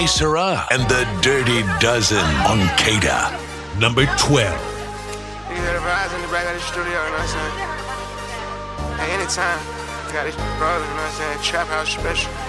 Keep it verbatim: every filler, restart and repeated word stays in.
Sarah and the Dirty Dozen on K D A. Number twelve. You hear the vibes in the back of the studio, you know what I'm saying? Hey, anytime, got this brother, you know what I'm saying? Trap House Special.